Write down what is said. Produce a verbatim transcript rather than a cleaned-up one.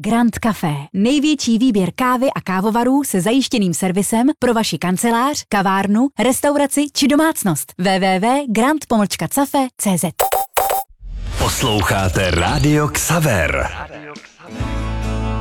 Grand Café. Největší výběr kávy a kávovarů se zajištěným servisem pro vaši kancelář, kavárnu, restauraci či domácnost. w w w tečka grand cafe tečka c z. Posloucháte Rádio Xaver.